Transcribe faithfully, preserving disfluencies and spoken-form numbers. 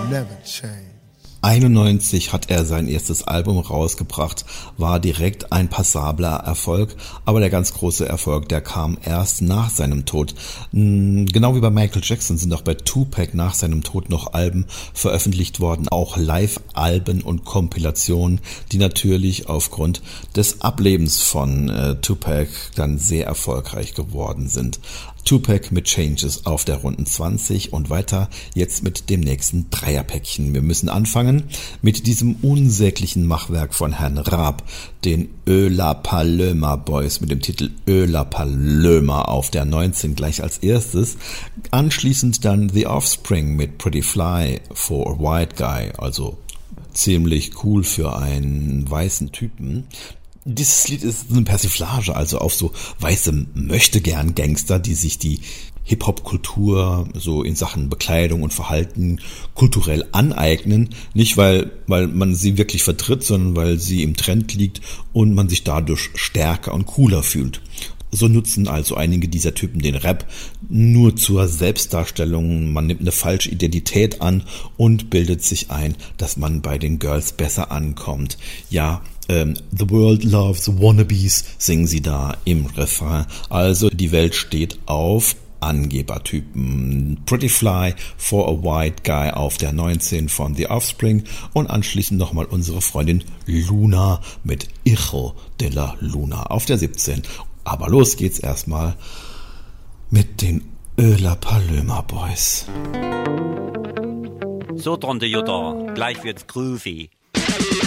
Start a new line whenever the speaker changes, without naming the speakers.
never change.
einundneunzig hat er sein erstes Album rausgebracht, war direkt ein passabler Erfolg, aber der ganz große Erfolg, der kam erst nach seinem Tod. Genau wie bei Michael Jackson sind auch bei Tupac nach seinem Tod noch Alben veröffentlicht worden, auch Live-Alben und Kompilationen, die natürlich aufgrund des Ablebens von äh, Tupac dann sehr erfolgreich geworden sind. Tupac mit Changes auf der Runden zwanzig und weiter jetzt mit dem nächsten Dreierpäckchen. Wir müssen anfangen mit diesem unsäglichen Machwerk von Herrn Raab, den Öla Paloma Boys mit dem Titel Öla Paloma auf der neunzehn gleich als erstes. Anschließend dann The Offspring mit Pretty Fly for a White Guy, also ziemlich cool für einen weißen Typen. Dieses Lied ist eine Persiflage, also auf so weiße Möchtegern-Gangster, die sich die Hip-Hop-Kultur so in Sachen Bekleidung und Verhalten kulturell aneignen. Nicht, weil, weil man sie wirklich vertritt, sondern weil sie im Trend liegt und man sich dadurch stärker und cooler fühlt. So nutzen also einige dieser Typen den Rap nur zur Selbstdarstellung. Man nimmt eine falsche Identität an und bildet sich ein, dass man bei den Girls besser ankommt. Ja, ähm, The World Loves Wannabes singen sie da im Refrain. Also die Welt steht auf Angebertypen. Pretty Fly for a White Guy auf der neunzehn von The Offspring und anschließend nochmal unsere Freundin Luna mit Hijo de la Luna auf der siebzehn. Aber los geht's erstmal mit den Öla Paloma Boys.
So, Tante Jutta, gleich wird's groovy.